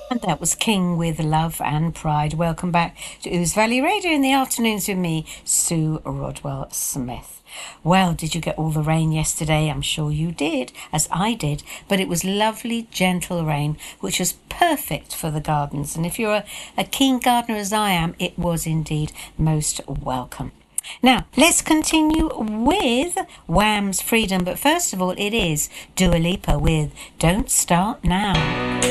And that was King with Love and Pride. Welcome back to Ouse Valley Radio in the afternoons with me, Sue Rodwell Smith. Well, did you get all the rain yesterday? I'm sure you did, as I did. But it was lovely, gentle rain, which was perfect for the gardens. And if you're a keen gardener as I am, it was indeed most welcome. Now, let's continue with Wham's Freedom. But first of all, it is Dua Lipa with Don't Start Now.